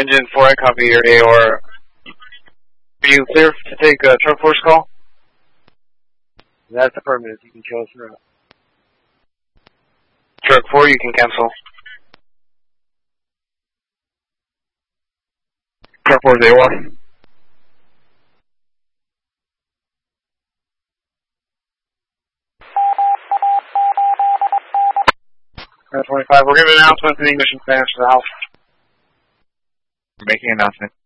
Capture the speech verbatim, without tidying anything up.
Engine four, I copy your A O R. Are you clear to take a truck force call? That's affirmative. You can kill us through. Truck four, you can cancel. Truck four, A O R. twenty-five, we're giving an announcement to the ignition fans to the house. We're making an announcement.